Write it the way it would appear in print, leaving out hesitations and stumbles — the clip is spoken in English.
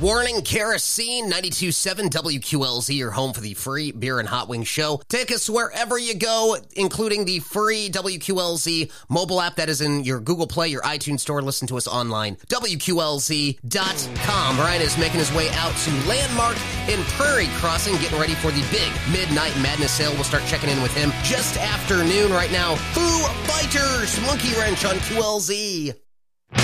warning, kerosene, 92.7 WQLZ, your home for the free beer and hot wings show. Take us wherever you go, including the free WQLZ mobile app that is in your Google Play, your iTunes store. Listen to us online, WQLZ.com. Ryan is making his way out to Landmark in Prairie Crossing, getting ready for the big Midnight Madness sale. We'll start checking in with him just after noon. Right now, Foo Fighters, Monkey Wrench on QLZ.